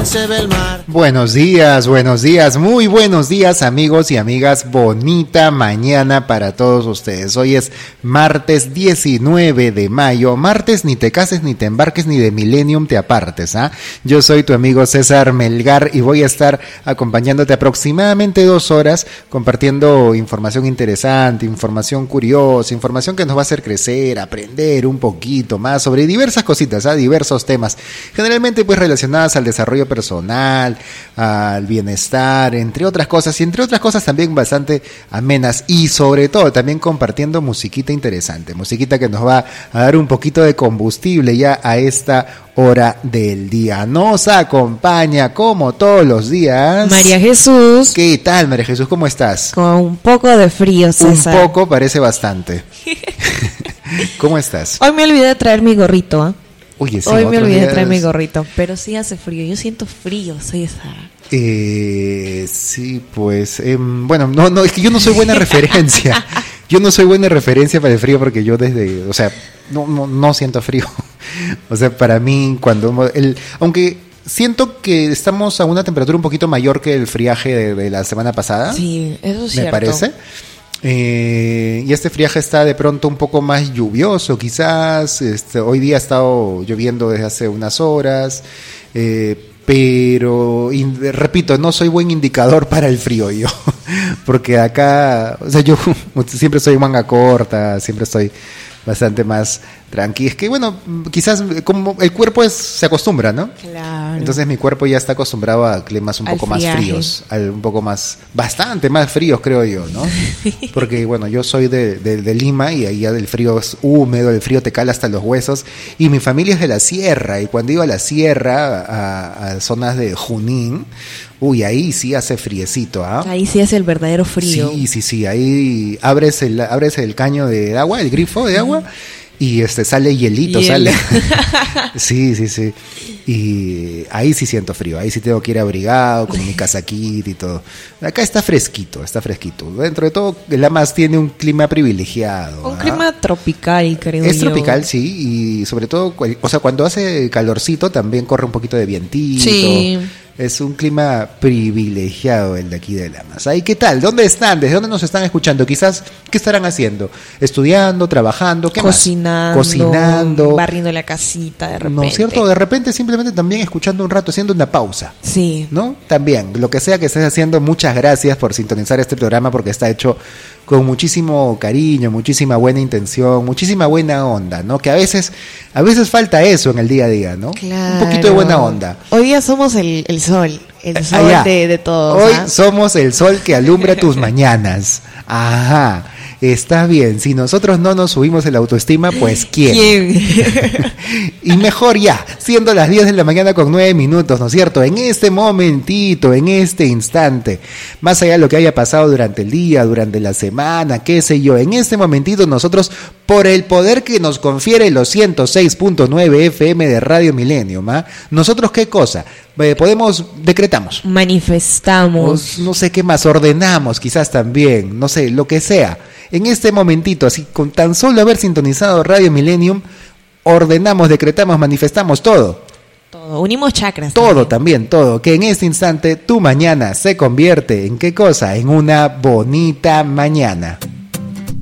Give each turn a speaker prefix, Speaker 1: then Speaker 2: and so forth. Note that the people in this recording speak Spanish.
Speaker 1: se ve el mar.
Speaker 2: Buenos días, muy buenos días amigos y amigas, bonita mañana para todos ustedes. Hoy es martes 19 de mayo, martes ni te cases ni te embarques ni de Millennium te apartes, ¿ah? Yo soy tu amigo César Melgar y voy a estar acompañándote aproximadamente 2 horas compartiendo información interesante, información curiosa, información que nos va a hacer crecer, aprender un poquito más sobre diversas cositas, ¿ah? Diversos temas, generalmente pues relacionadas al desarrollo personal, al bienestar, entre otras cosas, y entre otras cosas también bastante amenas, y sobre todo también compartiendo musiquita interesante, musiquita que nos va a dar un poquito de combustible ya a esta hora del día. Nos acompaña como todos los días
Speaker 3: María Jesús.
Speaker 2: ¿Qué tal, María Jesús? ¿Cómo estás?
Speaker 3: Con un poco de frío, César.
Speaker 2: Un poco, parece bastante. ¿Cómo estás?
Speaker 3: Hoy me olvidé de traer mi gorrito, ¿eh?
Speaker 2: Oye, sí,
Speaker 3: hoy me olvidé de traer mi gorrito, pero sí hace frío, yo siento frío, César.
Speaker 2: Sí, pues, bueno, no, es que yo no soy buena referencia. Yo no soy buena referencia para el frío porque yo o sea, no siento frío. O sea, para mí, aunque siento que estamos a una temperatura un poquito mayor que el friaje de la semana pasada.
Speaker 3: Sí, eso es cierto.
Speaker 2: Me parece. Y este friaje está de pronto un poco más lluvioso, quizás. Hoy día ha estado lloviendo desde hace unas horas. Pero repito, no soy buen indicador para el frío yo, porque acá, o sea, yo siempre soy manga corta, siempre estoy bastante más tranqui. Es que bueno, quizás como el cuerpo se acostumbra, ¿no?
Speaker 3: Claro.
Speaker 2: Entonces mi cuerpo ya está acostumbrado a climas un poco más fríos, bastante más fríos, creo yo, ¿no? Porque bueno, yo soy de Lima y ahí ya el frío es húmedo, el frío te cala hasta los huesos, y mi familia es de la sierra, y cuando iba a la sierra, a zonas de Junín, ahí sí hace friecito, ¿ah?
Speaker 3: Ahí sí hace el verdadero frío.
Speaker 2: Sí, ahí abres el caño de agua, el grifo de agua, y sale hielito, sale. Sí. Y ahí sí siento frío, ahí sí tengo que ir abrigado, con mi casaquito y todo. Acá está fresquito. Dentro de todo, Lamas tiene un clima privilegiado.
Speaker 3: Un clima tropical, creo yo.
Speaker 2: Es tropical, sí, y sobre todo, o sea, cuando hace calorcito también corre un poquito de vientito.
Speaker 3: Sí.
Speaker 2: Es un clima privilegiado el de aquí de Lamas. ¿Ahí qué tal? ¿Dónde están? ¿Desde dónde nos están escuchando? Quizás, ¿qué estarán haciendo? ¿Estudiando? ¿Trabajando? ¿Qué más? Cocinando.
Speaker 3: Barriendo la casita de repente.
Speaker 2: ¿No es cierto? De repente simplemente también escuchando un rato, haciendo una pausa.
Speaker 3: Sí.
Speaker 2: ¿No? También, lo que sea que estés haciendo, muchas gracias por sintonizar este programa porque está hecho con muchísimo cariño, muchísima buena intención, muchísima buena onda, ¿no? Que a veces falta eso en el día a día, ¿no?
Speaker 3: Claro.
Speaker 2: Un poquito de buena onda.
Speaker 3: Hoy día somos el sol de todos.
Speaker 2: Hoy somos el sol que alumbra tus mañanas. Ajá. Está bien, si nosotros no nos subimos el autoestima, pues ¿quién? Y mejor ya, siendo las 10 de la mañana con 9 minutos, ¿no es cierto? En este momentito, en este instante, más allá de lo que haya pasado durante el día, durante la semana, qué sé yo, en este momentito nosotros, por el poder que nos confiere los 106.9 FM de Radio Millennium, ¿ah? Nosotros, ¿qué cosa? Decretamos.
Speaker 3: Manifestamos.
Speaker 2: No sé qué más, ordenamos quizás también, no sé, lo que sea. En este momentito, así con tan solo haber sintonizado Radio Millennium, ordenamos, decretamos, manifestamos todo.
Speaker 3: Todo, unimos chakras.
Speaker 2: Todo también, todo. Que en este instante tu mañana se convierte en ¿qué cosa? En una bonita mañana.